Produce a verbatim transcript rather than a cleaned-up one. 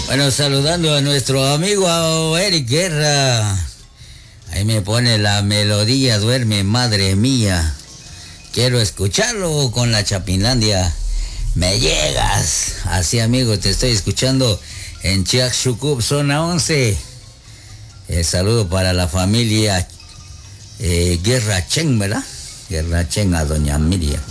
Bueno, saludando a nuestro amigo Eric Guerra. Ahí me pone la melodía, duerme, madre mía. Quiero escucharlo con la Chapinlandia. Me llegas. Así, amigo, te estoy escuchando en Chiaxucup, zona once. El saludo para la familia eh, Guerra Chen, ¿verdad? Guerra Chen a doña Miriam.